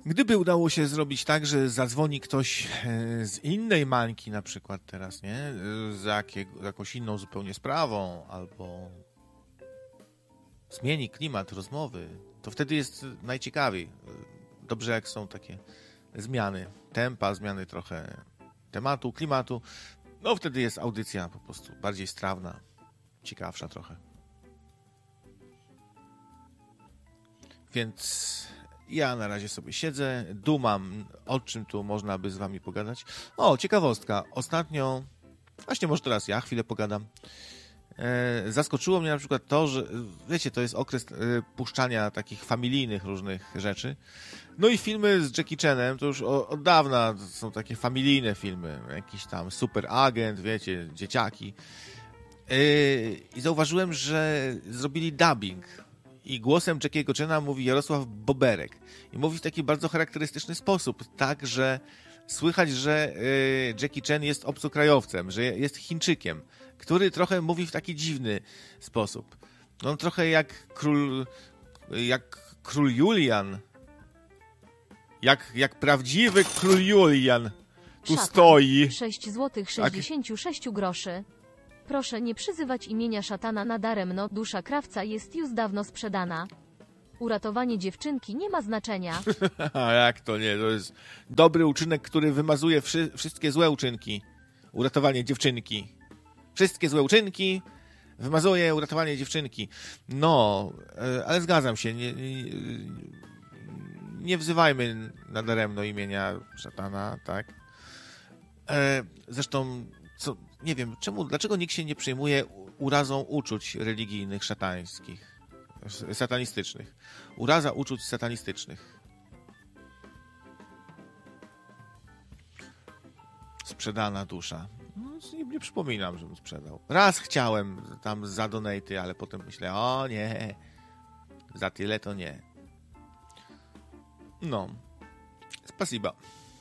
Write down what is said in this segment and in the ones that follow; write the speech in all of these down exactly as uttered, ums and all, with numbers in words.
Gdyby udało się zrobić tak, że zadzwoni ktoś z innej mańki na przykład teraz, nie? Z jakiego, jakąś inną zupełnie sprawą, albo zmieni klimat rozmowy, to wtedy jest najciekawiej. Dobrze, jak są takie zmiany tempa, zmiany trochę tematu, klimatu, no wtedy jest audycja po prostu bardziej strawna, ciekawsza trochę. Więc ja na razie sobie siedzę, dumam, o czym tu można by z wami pogadać. O, ciekawostka. Ostatnio, właśnie może teraz ja chwilę pogadam. E, zaskoczyło mnie na przykład to, że wiecie, to jest okres e, puszczania takich familijnych różnych rzeczy. No i filmy z Jackie Chanem, to już o, od dawna są takie familijne filmy. Jakiś tam super agent, wiecie, dzieciaki. E, I zauważyłem, że zrobili dubbing. I głosem Jackiego Chana mówi Jarosław Boberek. I mówi w taki bardzo charakterystyczny sposób, tak, że słychać, że y, Jackie Chan jest obcokrajowcem, że jest Chińczykiem, który trochę mówi w taki dziwny sposób. On trochę jak król, jak król Julian. Jak, jak prawdziwy król Julian. Tu Szatan. stoi. sześć złotych sześćdziesiąt sześć groszy. Proszę nie przyzywać imienia szatana nadaremno, dusza krawca jest już dawno sprzedana. Uratowanie dziewczynki nie ma znaczenia. A jak to nie? To jest dobry uczynek, który wymazuje wszy- wszystkie złe uczynki. Uratowanie dziewczynki. Wszystkie złe uczynki wymazuje uratowanie dziewczynki. No, ale zgadzam się. Nie, nie, nie wzywajmy nadaremno imienia szatana, tak? Zresztą, co, nie wiem, czemu, dlaczego nikt się nie przejmuje urazą uczuć religijnych, szatańskich, satanistycznych. Uraza uczuć satanistycznych. Sprzedana dusza. No, nie, nie przypominam, żebym sprzedał. Raz chciałem tam za donaty, ale potem myślę, o nie, za tyle to nie. No. Spasiba.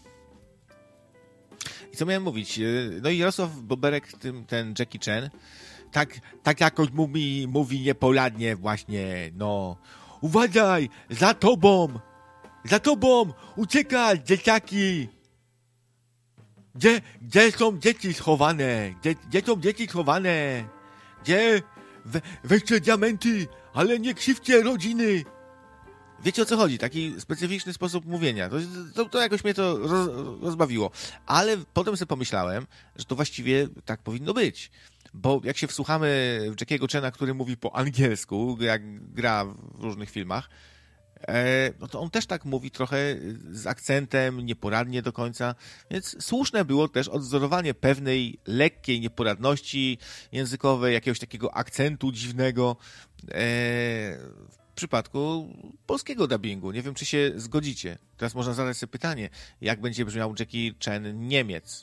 I co miałem mówić? No i Jarosław Boberek, tym, ten Jackie Chan, tak, tak jakoś mówi, mówi niepoladnie właśnie, no. Uważaj, za tobą! Za tobą! Uciekaj, dzieciaki! Gdzie, gdzie są dzieci schowane? Gdzie, gdzie są dzieci schowane? Gdzie? We, weźcie diamenty, ale nie krzywdźcie rodziny! Wiecie, o co chodzi? Taki specyficzny sposób mówienia. To, to, to jakoś mnie to roz, rozbawiło. Ale potem sobie pomyślałem, że to właściwie tak powinno być. Bo jak się wsłuchamy w Jackiego Chana, który mówi po angielsku, jak gra w różnych filmach, e, no to on też tak mówi trochę z akcentem, nieporadnie do końca. Więc słuszne było też odwzorowanie pewnej lekkiej nieporadności językowej, jakiegoś takiego akcentu dziwnego e, w przypadku polskiego dubbingu. Nie wiem, czy się zgodzicie. Teraz można zadać sobie pytanie, jak będzie brzmiał Jackie Chan Niemiec?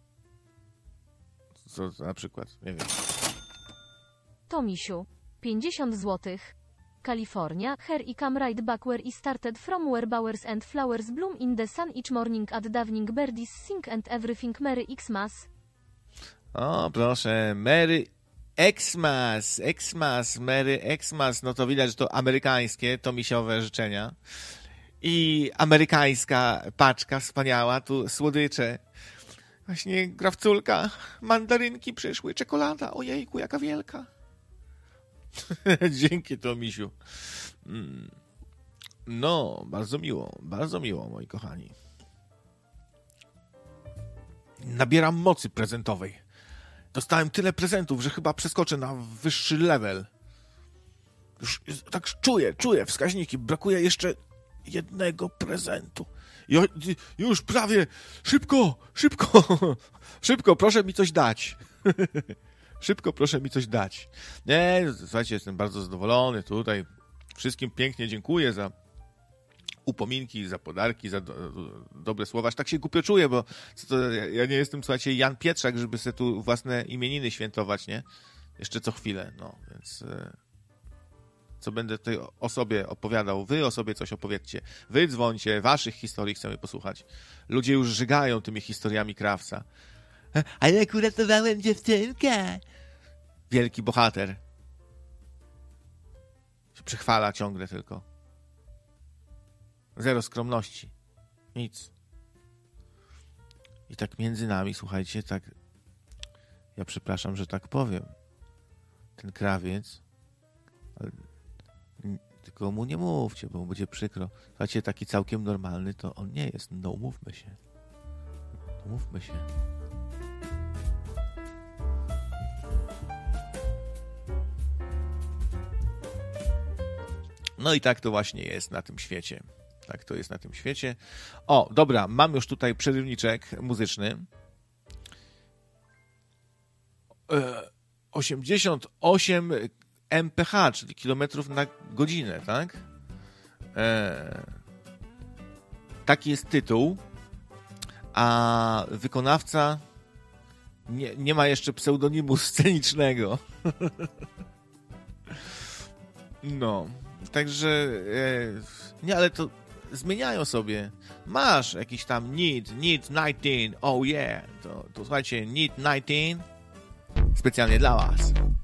Co na przykład? Nie wiem. Tomisiu. pięćdziesiąt złotych. California, here I come right back where I started from where bowers and flowers bloom in the sun each morning at dawning birdies sing and everything Merry Xmas. O, proszę, Merry Xmas, Xmas, Merry Xmas, no to widać, że to amerykańskie, tomisiowe życzenia. I amerykańska paczka wspaniała, tu słodycze. Właśnie grawculka, mandarynki przyszły, czekolada, ojejku, jaka wielka. Dzięki, Tomisiu. No, bardzo miło, bardzo miło, moi kochani. Nabieram mocy prezentowej. Dostałem tyle prezentów, że chyba przeskoczę na wyższy level. Już tak czuję, czuję wskaźniki. Brakuje jeszcze jednego prezentu. Jo, już prawie. Szybko, szybko. Szybko, proszę mi coś dać. Szybko, proszę mi coś dać. Nie, słuchajcie, jestem bardzo zadowolony tutaj. Wszystkim pięknie dziękuję za upominki, za podarki, za do, do, dobre słowa. Aż tak się głupio czuję, bo to, ja nie jestem, słuchajcie, Jan Pietrzak, żeby sobie tu własne imieniny świętować, nie? Jeszcze co chwilę, no, więc e, co będę tutaj o sobie opowiadał, wy o sobie coś opowiedzcie. Wy dzwońcie, waszych historii chcemy posłuchać. Ludzie już żygają tymi historiami krawca. Ale jak uratowałem dziewczynkę. Wielki bohater. Się przychwala ciągle tylko. Zero skromności. Nic. I tak między nami, słuchajcie, tak... Ja przepraszam, że tak powiem. Ten krawiec... Ale... Tylko mu nie mówcie, bo mu będzie przykro. Słuchajcie, taki całkiem normalny to on nie jest. No, umówmy się. Umówmy się. No i tak to właśnie jest na tym świecie. Tak to jest na tym świecie. O, dobra, mam już tutaj przerywniczek muzyczny. E, osiemdziesiąt osiem M P H, czyli kilometrów na godzinę, tak? E, taki jest tytuł, a wykonawca nie, nie ma jeszcze pseudonimu scenicznego. No, także e, nie, ale to zmieniają sobie. Masz jakiś tam Need, Need dziewiętnaście, oh yeah, to, to słuchajcie, Need dziewiętnaście specjalnie dla was.